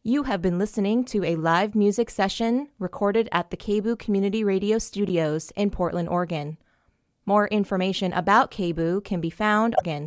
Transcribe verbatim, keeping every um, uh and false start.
You have been listening to a live music session recorded at the K B O O Community Radio Studios in Portland, Oregon. More information about K B O O can be found again.